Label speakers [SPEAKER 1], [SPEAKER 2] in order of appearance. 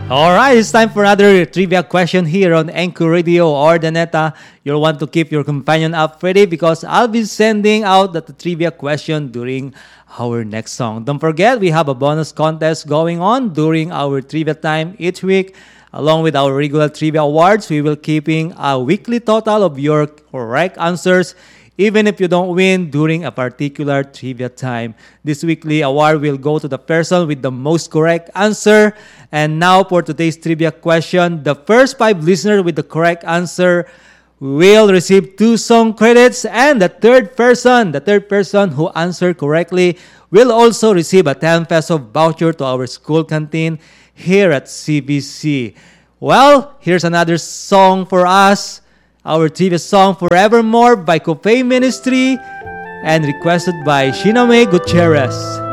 [SPEAKER 1] All right, it's time for another trivia question here on Anchor Radio or Daneta. You'll want to keep your companion up ready because I'll be sending out the trivia question during our next song. Don't forget, we have a bonus contest going on during our trivia time each week. Along with our regular trivia awards, we will keeping a weekly total of your correct answers even if you don't win during a particular trivia time. This weekly award will go to the person with the most correct answer. And now for today's trivia question, the first 5 listeners with the correct answer will receive 2 song credits, and the third person who answered correctly will also receive a 10 peso voucher to our school canteen here at CBC. Well, here's another song for us. Our trivia song Forevermore by Cope Ministry and requested by Shiname Gutierrez.